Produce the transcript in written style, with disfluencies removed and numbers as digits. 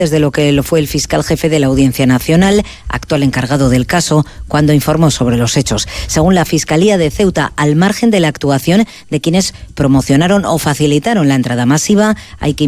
desde lo que lo fue el fiscal jefe de la Audiencia Nacional, actual encargado del caso, cuando informó sobre los hechos. Según la Fiscalía de Ceuta, al margen de la actuación de quienes promocionaron o facilitaron la entrada masiva, hay que